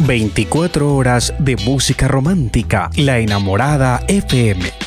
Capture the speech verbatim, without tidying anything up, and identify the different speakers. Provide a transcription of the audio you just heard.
Speaker 1: veinticuatro horas de música romántica. La Enamorada F M.